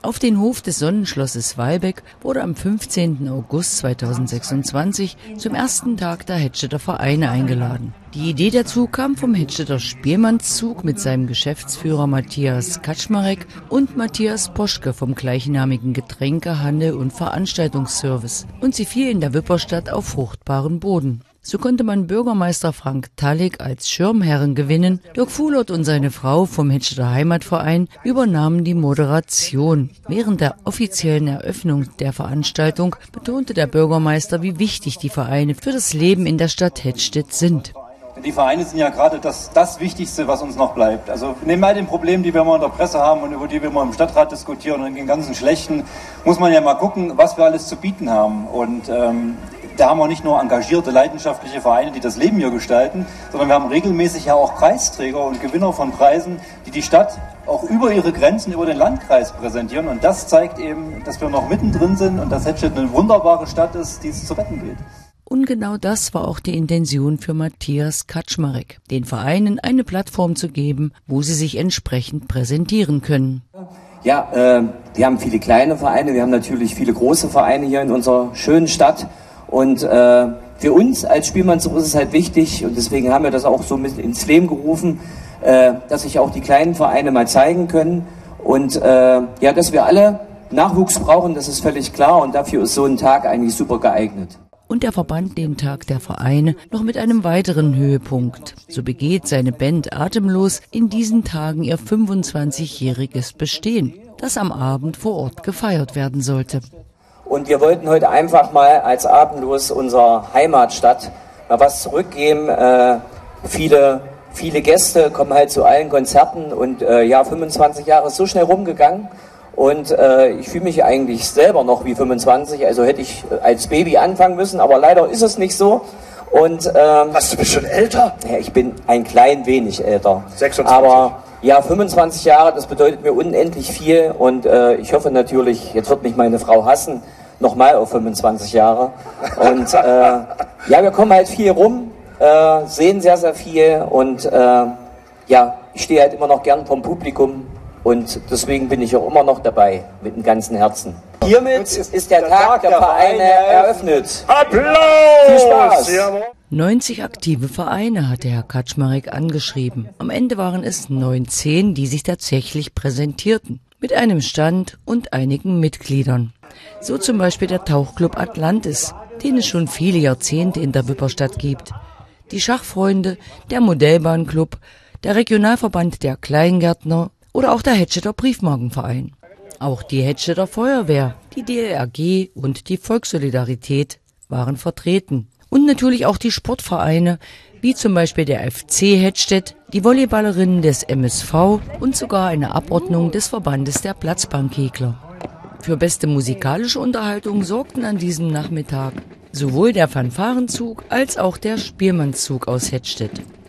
Auf den Hof des Sonnenschlosses Walbeck wurde am 15. August 2026 zum ersten Tag der Hedstedter Vereine eingeladen. Die Idee dazu kam vom Hedstedter Spielmannszug mit seinem Geschäftsführer Matthias Kaczmarek und Matthias Poschke vom gleichnamigen Getränkehandel und Veranstaltungsservice. Und sie fiel in der Wipperstadt auf fruchtbaren Boden. So konnte man Bürgermeister Frank Tallig als Schirmherren gewinnen. Dirk Fuhlert und seine Frau vom Hedstedter Heimatverein übernahmen die Moderation. Während der offiziellen Eröffnung der Veranstaltung betonte der Bürgermeister, wie wichtig die Vereine für das Leben in der Stadt Hedstedt sind. Die Vereine sind ja gerade das Wichtigste, was uns noch bleibt. Also neben all den Problemen, die wir immer in der Presse haben und über die wir immer im Stadtrat diskutieren und den ganzen Schlechten, muss man ja mal gucken, was wir alles zu bieten haben. Und da haben wir nicht nur engagierte, leidenschaftliche Vereine, die das Leben hier gestalten, sondern wir haben regelmäßig ja auch Preisträger und Gewinner von Preisen, die die Stadt auch über ihre Grenzen, über den Landkreis präsentieren. Und das zeigt eben, dass wir noch mittendrin sind und dass Hedstedt eine wunderbare Stadt ist, die es zu retten gilt. Und genau das war auch die Intention für Matthias Kaczmarek, den Vereinen eine Plattform zu geben, wo sie sich entsprechend präsentieren können. Ja, wir haben viele kleine Vereine, wir haben natürlich viele große Vereine hier in unserer schönen Stadt. Und für uns als Spielmannszug ist es halt wichtig, und deswegen haben wir das auch so mit ins Leben gerufen, dass sich auch die kleinen Vereine mal zeigen können. Und dass wir alle Nachwuchs brauchen, das ist völlig klar, und dafür ist so ein Tag eigentlich super geeignet. Und er verband den Tag der Vereine noch mit einem weiteren Höhepunkt. So begeht seine Band Atemlos in diesen Tagen ihr 25-jähriges Bestehen, das am Abend vor Ort gefeiert werden sollte. Und wir wollten heute einfach mal als Atemlos unserer Heimatstadt mal was zurückgeben. Viele Gäste kommen halt zu allen Konzerten und 25 Jahre ist so schnell rumgegangen. Und ich fühle mich eigentlich selber noch wie 25, also hätte ich als Baby anfangen müssen, aber leider ist es nicht so. Und Was, du bist schon älter? Ja, ich bin ein klein wenig älter. 26. Aber ja, 25 Jahre, das bedeutet mir unendlich viel. Und ich hoffe natürlich, jetzt wird mich meine Frau hassen, nochmal auf 25 Jahre. Und wir kommen halt viel rum, sehen sehr, sehr viel. Und ich stehe halt immer noch gern vom Publikum. Und deswegen bin ich auch immer noch dabei, mit dem ganzen Herzen. Hiermit ist der Tag der Vereine eröffnet. Applaus! Viel Spaß! 90 aktive Vereine hatte Herr Kaczmarek angeschrieben. Am Ende waren es 19, die sich tatsächlich präsentierten. Mit einem Stand und einigen Mitgliedern. So zum Beispiel der Tauchclub Atlantis, den es schon viele Jahrzehnte in der Wipperstadt gibt. Die Schachfreunde, der Modellbahnclub, der Regionalverband der Kleingärtner oder auch der Hedstedter Briefmarkenverein. Auch die Hedstedter Feuerwehr, die DLRG und die Volkssolidarität waren vertreten. Und natürlich auch die Sportvereine, wie zum Beispiel der FC Hedstedt, die Volleyballerinnen des MSV und sogar eine Abordnung des Verbandes der Platzbankkegler. Für beste musikalische Unterhaltung sorgten an diesem Nachmittag sowohl der Fanfarenzug als auch der Spielmannszug aus Hedstedt.